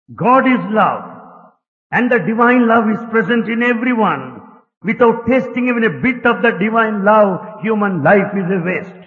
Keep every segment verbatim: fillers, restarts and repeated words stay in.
God is love, and the divine love is present in everyone. Without tasting even a bit of the divine love, human life is a waste.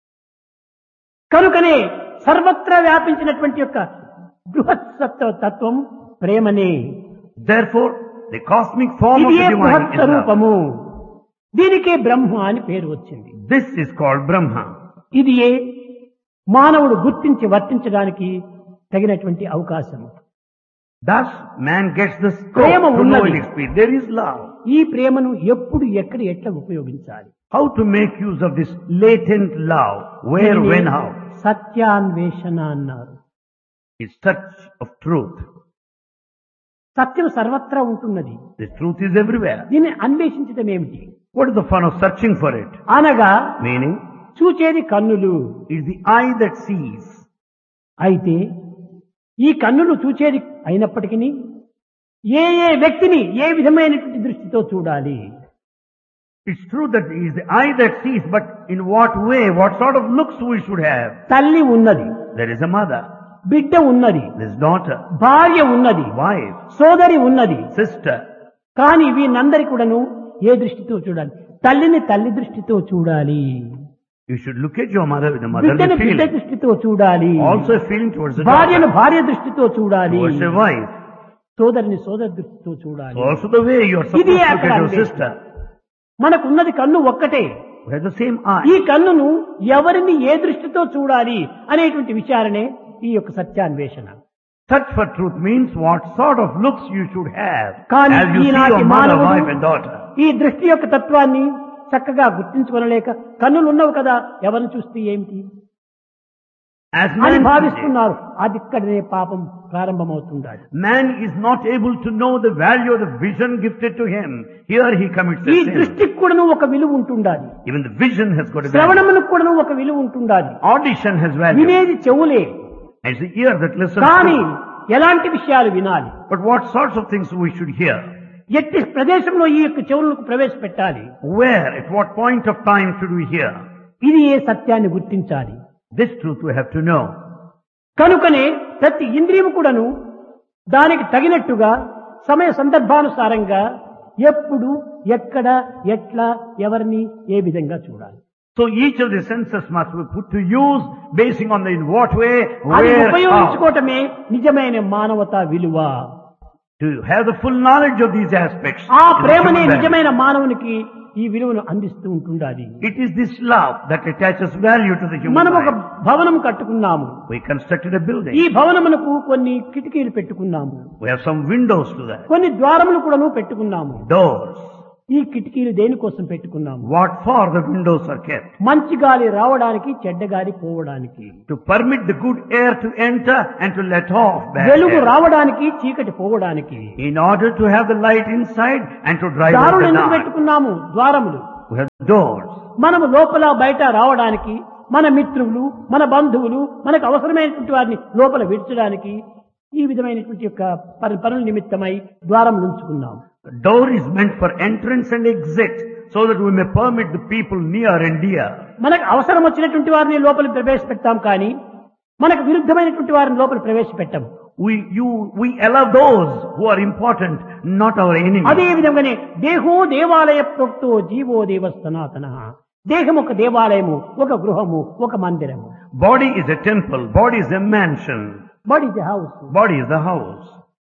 కనుకనే సర్వత్రా వ్యాపించినటువంటి యొక్క బృహత్సత్వ తత్వం ప్రేమనే. Therefore, the cosmic form of ఇది the divine బృహత్ is love. స్వరూపము. దీనికే బ్రహ్మ అని పేరు వచ్చింది. This is called Brahma. ఇది ఏ మానవుడు గుర్తించి వర్తించడానికి తగినటువంటి అవకాశము. Thus, man gets the scope Prema to know ఉన్నది. and experience. There is love. ఈ ప్రేమను ఎప్పుడు ఎక్కడ ఎట్లా ఉపయోగించాలి? How to make use of this latent love? Where, దీనిని when, how? సత్యాన్వేషణ అన్నారు. It's search of truth. సత్యం సర్వత్రా ఉంటున్నది. The truth is everywhere. దీన్ని అన్వేషించడం ఏమిటి? What is the fun of searching for it? అనగా Meaning, చూచేది కన్నులు. it's the eye that sees. అయితే ఈ కన్నులు చూచేది అయినప్పటికీ ఏ ఏ వ్యక్తిని ఏ విధమైనటువంటి దృష్టితో చూడాలి? It's true that it is the eye that sees, but in what way, what sort of looks we should have? తల్లి ఉన్నది, There is a mother, బిడ్డ ఉన్నది, there is daughter, భార్య ఉన్నది, wife, సోదరి ఉన్నది. sister. కానీ వీళ్ళందరి కూడాను ఏ దృష్టితో చూడాలి? తల్లిని తల్లి దృష్టితో చూడాలి, You should look at your mother with the motherly బిడ్డని బిడ్డ feeling. దృష్టితో చూడాలి, Also a feeling towards the భార్యను daughter, భార్య దృష్టితో చూడాలి, towards the wife. సోదరిని సోదరి దృష్టితో చూడాలి. So also the way you are supposed ఇది to look అక్కడ at your అన్వేషణ. sister. మనకున్నది కన్ను ఒక్కటే. We have the same eye. ఈ కన్నును ఎవరిని ఏ దృష్టితో చూడాలి అనేటువంటి విచారణే ఈ యొక్క సత్యాన్వేషణ. Search for truth means what sort of looks you should have కానీ as you see ఈనాటి your mother, మానవుడు wife and daughter. ఈ దృష్టి యొక్క తత్వాన్ని చక్కగా గుర్తించుకొనలేక కన్నులు ఉన్నవి కదా ఎవరిని చూస్తే ఏమిటి As అని man today, భావిస్తున్నారు. అది ఇక్కడనే పాపం ప్రారంభమవుతుండాలి. man is not able to know the value of the vision gifted to him. Here he commits ఈ a sin. దృష్టికి కూడాను ఒక విలువ ఉంటుండాలి. Even the vision has got a value. శ్రవణములకు కూడాను ఒక విలువ ఉంటుండాలి. Audition has value. వినేది చెవులే, It's the ear that listens కానీ to. ఎలాంటి విషయాలు వినాలి? But what sorts of things we should hear? ఎట్టి ప్రదేశంలో ఈ యొక్క చెవులకు ప్రవేశపెట్టాలి? Where, at what point of time should we hear? ఇది ఏ సత్యాన్ని గుర్తించాలి. This truth we have to know. కనుకనే ప్రతి ఇంద్రియము కూడాను దానికి తగినట్టుగా సమయ సందర్భానుసారంగా ఎప్పుడు ఎక్కడ ఎట్లా ఎవరిని ఏ విధంగా చూడాలి. So each of the senses must be put to use basing on the in what way, అది where, how. ఉపయోగించుకోవటమే నిజమైన మానవతా విలువ. To have the full knowledge of these aspects. ఆ is the ప్రేమనే human value. నిజమైన మానవునికి ఈ విలువను అందిస్తూ ఉంటుండాలి. It is this love that attaches value to the human మనం ఒక life. భవనం కట్టుకున్నాము. We constructed a building. ఈ భవనమునకు కొన్ని కిటికీలు పెట్టుకున్నాము, We have some windows to that. కొన్ని ద్వారములు కూడాను పెట్టుకున్నాము. Doors. ఈ కిటికీలు దేనికోసం పెట్టుకున్నాము? What for the windows are kept? మంచి గాలి రావడానికి, చెడ్డ గాలి పోవడానికి. To permit the good air to enter and to let off bad వెలుగు air. రావడానికి, చీకటి పోవడానికి. In order to have the light inside and to drive out దారులు the ఎందుకు dark. పెట్టుకున్నాము? ద్వారములు. We have doors. మనము లోపల బయట రావడానికి, మన మిత్రులు, మన బంధువులు, మనకు అవసరమైనటువంటి వారిని లోపల విడిచడానికి ఈ విధమైనటువంటి యొక్క పని- పనుల నిమిత్తమై ద్వారములు ఉంచుకున్నాము. The door is meant for entrance and exit so that we may permit the people near and dear. మనకు అవసరం వచ్చినటువంటి వారిని లోపల ప్రవేశపెడతాం కానీ మనకు విరుద్ధమైనటువంటి వారిని లోపల ప్రవేశపెట్టాము. We, you, we allow those who are important, not our enemies. అదే విధంగానే దేహో దేవాలయ ప్రోక్తో జీవో దేవ సనాతన. దేహం ఒక దేవాలయము, ఒక గృహము, ఒక మందిరము. Body is a temple, body is a mansion, body the house. body is the house.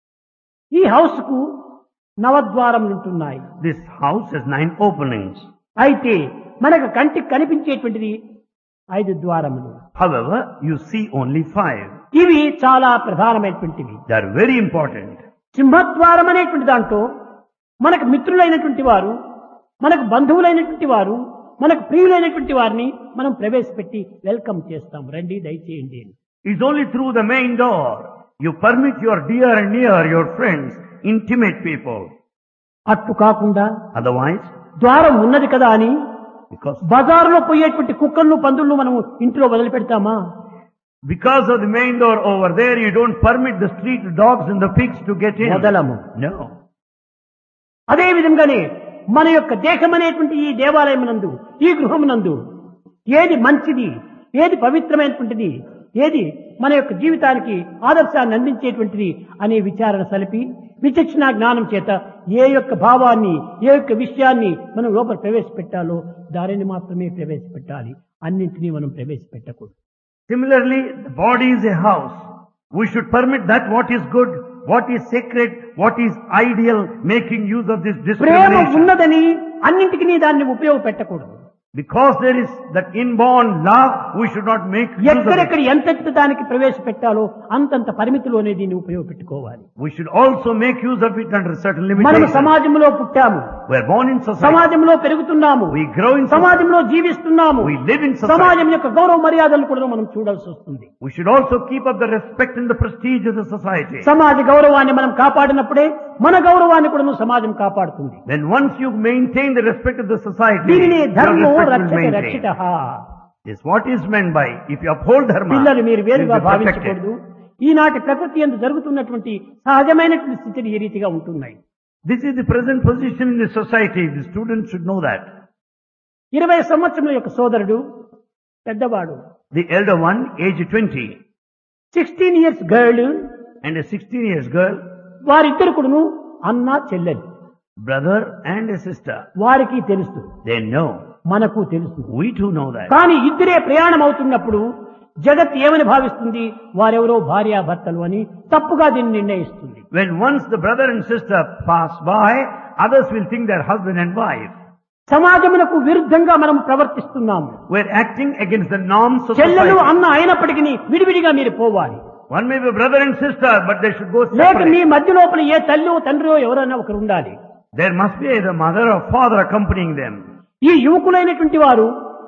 ఈ హౌస్ కు నవద్వారములు ఉంటున్నాయి. This house has nine openings. అయితే మనకు కంటికి కనిపించేటువంటిది ఐదు ద్వారములు. However, you see only five. ఇవి చాలా ప్రధానమైనటువంటివి. They are very important. సింహద్వారం అనేటువంటి దాంట్లో మనకు మిత్రులైనటువంటి వారు, మనకు బంధువులైనటువంటి వారు, మనకు ప్రియులైనటువంటి వారిని మనం ప్రవేశపెట్టి వెల్కమ్ చేస్తాం. రండి దయచేయండి. It's only through the main door you permit your dear and near, your friends, intimate people. అట్టు కాకుండా Otherwise, ద్వారం ఉన్నది కదా అని because బజారులో పోయేటువంటి కుక్కలను పందులను మనం ఇంట్లో వదిలిపెడతామా? because of the main door over there, you don't permit the street dogs and the pigs to get in. వదలము. No. అదే విధంగానే మన యొక్క దేహం అనేటువంటి ఈ దేవాలయం నందు, ఈ గృహం నందు ఏది మంచిది, ఏది పవిత్రమైనటువంటిది, ఏది మన యొక్క జీవితానికి ఆదర్శాన్ని అందించేటువంటిది అనే విచారణ సలిపి విచక్షణ జ్ఞానం చేత ఏ యొక్క భావాన్ని ఏ యొక్క విషయాన్ని మనం లోపల ప్రవేశపెట్టాలో దానిని మాత్రమే ప్రవేశపెట్టాలి, అన్నింటినీ మనం ప్రవేశపెట్టకూడదు. Similarly, the body is a house. We should permit that what is good, what is sacred, what is ideal, making use of this Prema discrimination. ఉన్నదని అన్నింటికి దాన్ని ఉపయోగపెట్టకూడదు. Because there is that inborn love, we should not make use of it. ఎక్కడెక్కడ ఎంతెంత దానికి ప్రవేశపెట్టాలో అంతంత పరిమితిలోనే దీన్ని ఉపయోగపెట్టుకోవాలి. We should also make use of it under certain మనం limitations. సమాజంలో పుట్టాము, We are born in society. సమాజంలో పెరుగుతున్నాము, We grow in society. సమాజంలో జీవిస్తున్నాము. We live in society. సమాజం యొక్క గౌరవ మర్యాదలు కూడా మనం చూడాల్సి వస్తుంది. We should also keep up the respect and the prestige of the society. సమాజ గౌరవాన్ని మనం కాపాడినప్పుడే మన గౌరవాన్ని కూడా సమాజం కాపాడుతుంది. Then once you maintain the respect of the society, దీనిని your ధర్మో respect will రక్షతే maintain. Rakshita. Is what is meant by if you uphold dharma, పిల్లలు మీరు you will వేరుగా be protected. భావించకూడదు. ఈనాటి ప్రకృతి యందు జరుగుతున్నటువంటి సహజమైనటువంటి స్థితిని ఈ రీతిగా ఉంటున్నాయి. This is the present position in the society. The students should know that. ఇరవై సంవత్సరముల యొక్క సోదరుడు పెద్దవాడు, The elder one, age twenty, sixteen years girl, and a sixteen years girl, వారిద్దరు కూడాను అన్న చెల్లెలు. brother and a sister. వారికి తెలుసు, They know. మనకు తెలుసు. We too know that. కానీ ఇద్దరే ప్రయాణం అవుతున్నప్పుడు జగత్ ఏమని భావిస్తుంది, వారెవరో భార్యాభర్తలు అని తప్పుగా దీన్ని నిర్ణయిస్తుంది. When once the brother and sister pass by, others will think they're husband and wife. సమాజమునకు విరుద్ధంగా మనం ప్రవర్తిస్తున్నాము. We're acting against the norms of చెల్లెలు society. అన్న అయినప్పటికీ విడివిడిగా మీరు పోవాలి. One may be brother and sister, but they should go లేక మీ separate. మధ్య లోపల ఏ తల్లి తండ్రియో ఎవరైనా ఒకరు ఉండాలి. There must be either mother or father accompanying them. ఈ యువకులైనటువంటి వారు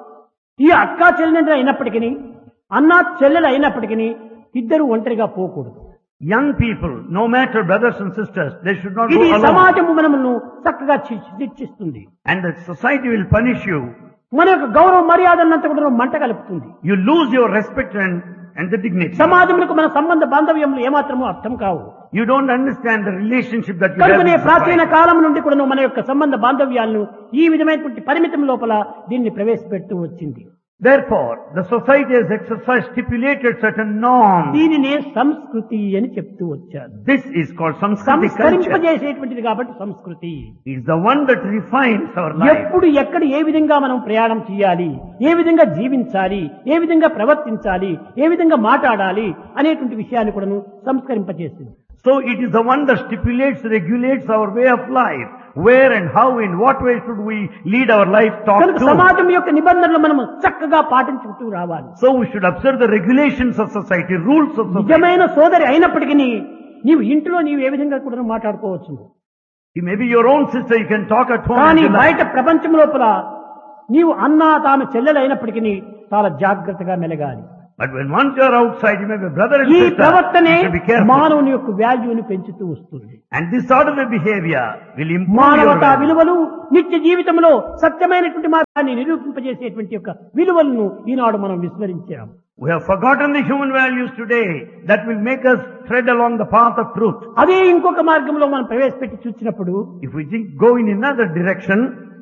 ఈ అక్కా చెల్లెలు అయినప్పటికీ అన్నా చెల్లెలు అయినప్పటికీ ఇద్దరు ఒంటరిగా పోకూడదు. Young people, no matter brothers and sisters, they should not go ఇది alone. సమాజము మనమును చక్కగా శి- శిక్షిస్తుంది. And the society will punish you. మన యొక్క గౌరవ మర్యాదలంతా కూడా మంట కలుపుతుంది. You lose your respect and, and the dignity. సమాజములకు మన సంబంధ బాంధవ్యములు ఏమాత్రమూ అర్థం కావు. You don't understand the relationship that you have కనుకనే in ప్రాచీన society. కాలం నుండి కూడా మన యొక్క సంబంధ బాంధవ్యాలను ఈ విధమైనటువంటి పరిమితం లోపల దీన్ని ప్రవేశపెడుతూ వచ్చింది. Therefore, the society has exercised stipulated certain norms. దీనినే సంస్కృతి అని చెప్తూ వచ్చారు. This is called Samskriti culture. సంస్కరింపజేసేటువంటిది కాబట్టి సంస్కృతి. It is the one that refines our life. ఎప్పుడు ఎక్కడ ఏ విధంగా మనం ప్రయాణం చేయాలి, ఏ విధంగా జీవించాలి, ఏ విధంగా ప్రవర్తించాలి, ఏ విధంగా మాట్లాడాలి అనేటువంటి విషయాన్ని కూడా సంస్కరింపజేసింది. So it is the one that stipulates, regulates our way of life. Where and how, in what way should we lead our life, talk కనుక to. సమాజం యొక్క నిబంధనలు మనం చక్కగా పాటించుకుంటూ రావాలి. So we should observe the regulations of society, rules of society. నిజమైన సోదరి అయినప్పటికీ నీవు ఇంట్లో నీవు ఏ విధంగా కూడా మాట్లాడుకోవచ్చు. You may be your own sister, you can talk at home. కానీ and you like- బయట ప్రపంచం లోపల నీవు అన్నా తాను చెల్లెలు అయినప్పటికీ చాలా జాగ్రత్తగా మెలగాలి. But when once you are outside, you may be brother and ఈ sister. ప్రవర్తనే You should be careful. మానవుని యొక్క వాల్యూని పెంచుతూ వస్తుంది. And this sort of a behavior will improve your మానవతా value. విలువలు నిత్య జీవితంలో సత్యమైనటువంటి మార్గాన్ని నిరూపింపజేసేటువంటి యొక్క విలువలను ఈనాడు మనం విస్మరించాం. We have forgotten the human values today that will make us tread along the path of truth. అదే ఇంకొక మార్గంలో మనం ప్రవేశపెట్టి చూసినప్పుడు If we think, go in another direction,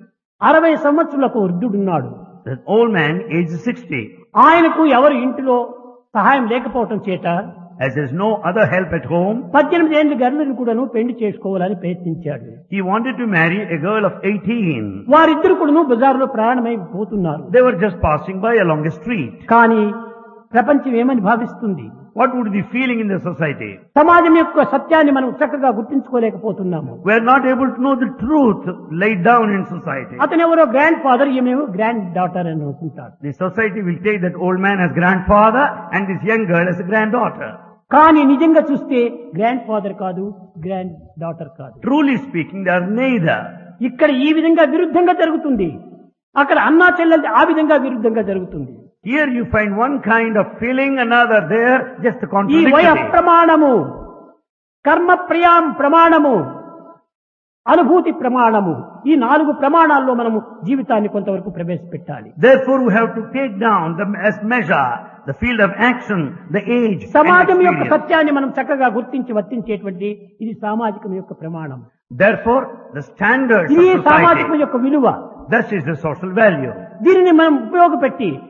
అరవై సంవత్సరాలకు వృద్ధుడున్నాడు. the old man, age sixty, ఆయనకు ఎవరు ఇంటిలో సహాయం లేకపోవటం చేత as there is no other help at home, పద్దెనిమిది ఏళ్ళ గర్లుని కూడాను పెళ్లి చేసుకోవాలని ప్రయత్నించాడు. he wanted to marry a girl of eighteen. వారిద్దరు కూడాను బజారులో ప్రయాణమై పోతున్నారు. They were just passing by along a street. కానీ ప్రపంచం ఏమని భావిస్తుంది, What would be feeling in the society? సమాజం యొక్క సత్యాన్ని మనం చక్కగా గుర్తించుకోలేకపోతున్నాము. We are not able to know the truth laid down in society. అతను ఎవరో గ్రాండ్ ఫాదర్, ఈమెవో గ్రాండ్ డాటర్ అని అనుకుంటారు. The society will take that old man as grandfather and this young girl as a granddaughter. కానీ నిజంగా చూస్తే grand father కాదు, grand daughter కాదు. Truly speaking, they are neither. ఇక్కడ ఈ విధంగా విరుద్ధంగా జరుగుతుంది, అక్కడ అన్నా చెల్లెలు ఆ విధంగా విరుద్ధంగా జరుగుతుంది. Here you find one kind of feeling, another there, just a ఈ వయ contradiction. ప్రమాణము, కర్మ ప్రియాం ప్రమాణము, అనుభూతి ప్రమాణము, ఈ నాలుగు ప్రమాణాల్లో మనము జీవితాన్ని కొంతవరకు ప్రవేశపెట్టాలి. Therefore we have to take down the, as measure the field of action, the age, and సమాజం యొక్క experience. సత్యాన్ని మనం చక్కగా గుర్తించి వర్తించేటువంటి ఇది సామాజికం యొక్క ప్రమాణం. Therefore, the standards ఇది of సామాజికం society, యొక్క విలువ. that is the social value. దీనిని మనం ఉపయోగపెట్టి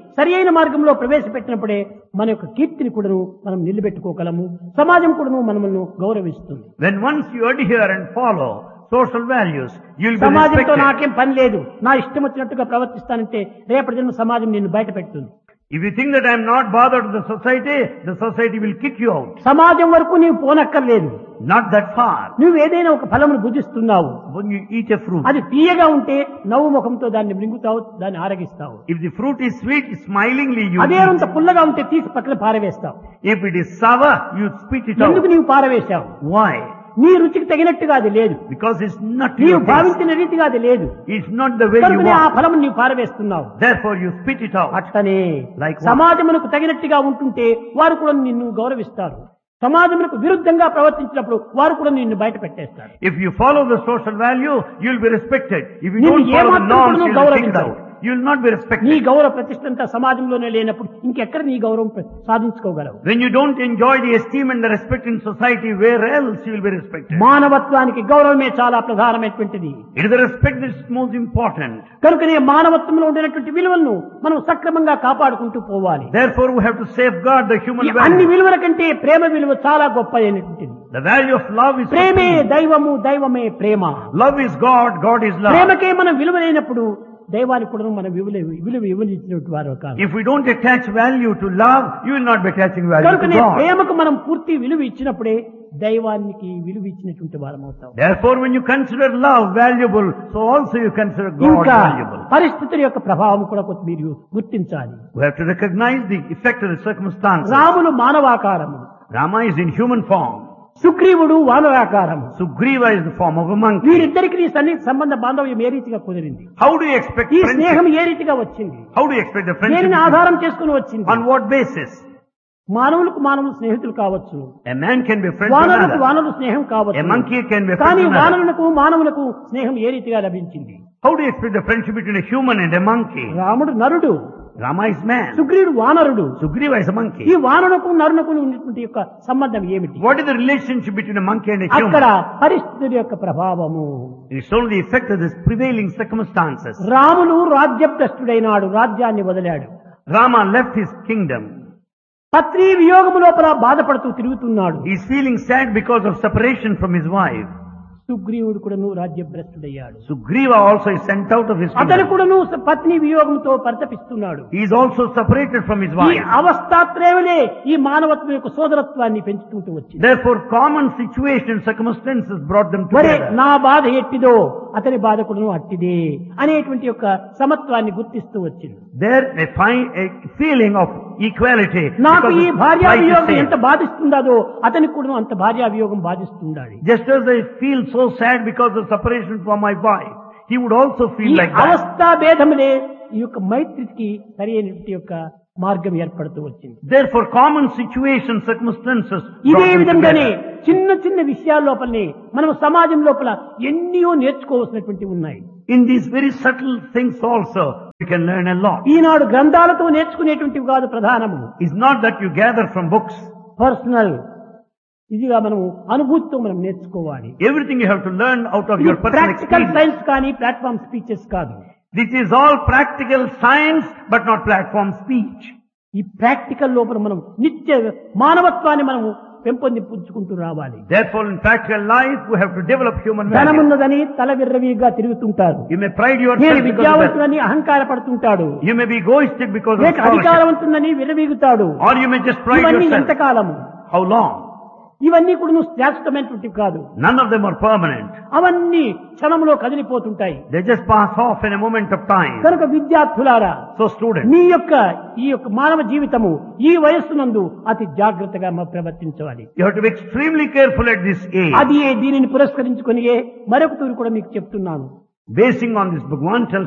సరి అయిన మార్గంలో ప్రవేశపెట్టినప్పుడే మన యొక్క కీర్తిని కూడాను మనం నిలబెట్టుకోగలము. సమాజం కూడాను మనల్ని గౌరవిస్తుంది. When once you adhere and follow social values, you will be సమాజంతో respected. నాకేం పని లేదు, నా ఇష్టం వచ్చినట్టుగా ప్రవర్తిస్తానంటే రేపటి దిన సమాజం నిన్ను బయట పెడుతుంది. If you think that I am not bothered with the society, the society will kick you out. సమాజం వరకు నీవు పోనక్కర్లేదు. Not that far. నువ్వు ఏదైనా ఒక ఫలమును భుజిస్తున్నావు, When you eat a fruit, అది తీయగా ఉంటే నవ్వు ముఖంతో దాన్ని మృంగుతావు, దాన్ని ఆరగిస్తావు. if the fruit is sweet, smilingly you అదే eat. అంత పుల్లగా ఉంటే తీసి పక్కన పారవేస్తావు. If it is sour, you spit it ఎందుకు out. నీవు పారవేశావు? Why? నీ రుచికి తగినట్టుగా అది లేదు, Because it's not నీవు your taste. భావించిన రీతిగా అది లేదు. It's not the way you కనుకనే ఆ want. ఫలము నీవు పారవేస్తున్నావు. Therefore you spit it out. అట్లనే Like what? సమాజమునకు తగినట్టుగా ఉంటుంటే వారు కూడా నిన్ను గౌరవిస్తారు. సమాజమునకు విరుద్ధంగా ప్రవర్తించినప్పుడు వారు కూడా నిన్ను బయట పెట్టేస్తారు. If you follow the social value, you will be respected. If you నిన్ను don't follow the ఏమాత్రం norms, కూడా you will be kicked గౌరవించరు. out. You will not be నీ respected. గౌరవ ప్రతిష్టంతా సమాజంలోనే లేనప్పుడు ఇంకెక్కడ నీ గౌరవం ప్ర- సాధించుకోగలవు? When you don't enjoy the esteem and the respect in society, where else you will be respected? మానవత్వానికి గౌరవమే చాలా ప్రధానమైనటువంటిది. It is the respect that is most important. కనుకనే మానవత్వంలో ఉండేటువంటి విలువలను మనం సక్రమంగా కాపాడుకుంటూ పోవాలి. Therefore we have to safeguard the human ఈ అన్ని value. విలువల కంటే ప్రేమ విలువ చాలా గొప్ప అయినటువంటిది. The value of love is ప్రేమే supreme. దైవము, దైవమే ప్రేమ. Love is God, God is love. ప్రేమకే మనం విలువలేనప్పుడు దైవానికి కూడా మనం విలువ విలువ ఇవ్వనిచ్చినటువంటి వారు కాదు. If we don't attach value to love, you will not be attaching value to కనుకనే God. ప్రేమకు మనం పూర్తి విలువ ఇచ్చినప్పుడే దైవానికి విలువ ఇచ్చినటువంటి వారం అవుతాం. Therefore when you consider love valuable, so also you consider God ఇంకా valuable. పరిస్థితుల యొక్క ప్రభావం కూడా కొంత మీరు గుర్తించాలి. We have to recognize the effect of the circumstances. Ramulu మానవాకారము, Rama is in human form. సుగ్రీవుడు వానరాకారము. Sugriva is the form of a monkey. వీరిద్దరికి నీ సన్ని సంబంధ బాంధవ్యం ఏ రీతిగా కుదిరింది? How do you expect ఈ స్నేహం friendship? ఏ రీతిగా వచ్చింది? How do you expect the friendship? దేనిని to- ఆధారం చేసుకుని వచ్చింది? On what basis? మానవులకు మానవులు స్నేహితులు కావచ్చు, A man can be friends with వానరులకు another. వానరులు స్నేహం A కావచ్చు. monkey can be friends కానీ with another. వానరులకు మానవులకు స్నేహం ఏ రీతిగా లభించింది? How do you expect the friendship between a human and a monkey? రాముడు నరుడు, Rama is man. సుగ్రీవుడు వానరుడు. Sugriva is a ఈ monkey. వానరులకు నరునకు ఉన్నటువంటి యొక్క సంబంధం ఏమిటి? What is the relationship between a monkey and a అక్కడ human? పరిస్థితుల యొక్క ప్రభావము. It's only the effect of this prevailing circumstances. Ramulu రాజ్యభ్రష్టుడైనాడు, రాజ్యాన్ని వదిలాడు. Rama left his kingdom. పత్ని వియోగము లోపల బాధపడుతూ తిరుగుతున్నాడు. He is feeling sad because of separation from his wife. సుగ్రీవుడు కూడాను రాజ్యభ్రష్టుడయ్యాడు. Sugriva also is sent out of his అతను kingdom. కూడాను పత్ని వియోగంతో పరితపిస్తున్నాడు. He is also separated from his ఈ wife. అవస్థాత్రేవలే ఈ మానవత్వం యొక్క సోదరత్వాన్ని పెంచుకుంటూ వచ్చింది. Therefore, common situations, circumstances brought them మరే together. నా బాధ ఎట్టిదో అతని బాధ కూడాను అట్టిదే అనేటువంటి యొక్క సమత్వాన్ని గుర్తిస్తూ వచ్చింది. There they find a feeling of equality. నాకు because ఈ it's భార్యా right to వియోగం say. ఎంత బాధిస్తుందో అతనికి కూడా అంత భార్యా వియోగం బాధిస్తుండాలి. Just as I feel so sad because of separation from my wife, he would also ఈ feel like that. అవస్థా భేదములే ఈ యొక్క మైత్రికి సరి అయినటువంటి యొక్క మార్గం ఏర్పడుతూ వచ్చింది. Therefore, common situations, circumstances ఇదే brought them విధంగానే together. చిన్న చిన్న విషయాల లోపలనే మనం సమాజం లోపల ఎన్నో నేర్చుకోవాల్సినటువంటివి ఉన్నాయి. In these very subtle things also, we can learn a lot. ఈనాడు గ్రంథాలతో నేర్చుకునేటువంటివి కాదు ప్రధానము. It's not that you gather from books. Personal ఇదిగా మనం అనుభూతితో మనం నేర్చుకోవాలి. Everything you have to learn out of your personal practical experience. Science కానీ platform speeches కాదు. This is all practical science, but not platform speech. ఈ practical లోపల మనం నిత్య మానవత్వాన్ని మనం పెంపొందించుకుంటూ రావాలి. Therefore, in practical life, we have to develop human value. ధనమున్నదని తల విర్రవీగా తిరుగుతుంటారు. You may pride నేను yourself because of that. విద్యావంతులని అహంకార పడుతుంటాడు. You may be egoistic because of లేక scholarship. అధికారవంతులని విర్రవీగుతాడు. Or you may just pride ఇవన్నీ yourself. ఎంతకాలము? How long? ఇవన్నీ కూడా నువ్వు శాశ్వతమైనటువంటివి కాదు. None of them are permanent. అవన్నీ క్షణంలో కదిలిపోతుంటాయి. They just pass off in a moment of time. కనుక విద్యార్థులారా, So students, నీ యొక్క ఈ యొక్క మానవ జీవితము ఈ వయస్సునందు అతి జాగ్రత్తగా మ- ప్రవర్తించాలి. you have to be extremely careful at this age. అది దీనిని పురస్కరించుకొని మరొక తూరు కూడా మీకు చెప్తున్నాను. Basing on this, Bhagwan tells